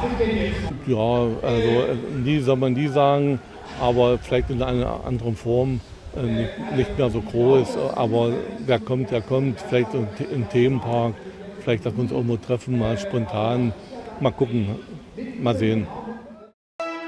Ja, also nie soll man nie sagen, aber vielleicht in einer anderen Form, nicht mehr so groß. Aber wer kommt, der kommt. Vielleicht im Themenpark, vielleicht, dass wir uns irgendwo treffen, mal spontan. Mal gucken, mal sehen.